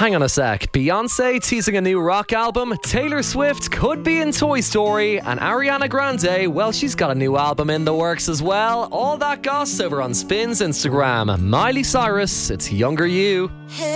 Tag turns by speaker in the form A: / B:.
A: Hang on a sec. Beyonce teasing a new rock album, Taylor Swift could be in Toy Story, and Ariana Grande, well, she's got a new album in the works as well. All that goss over on Spin's Instagram. Miley Cyrus, it's Younger You.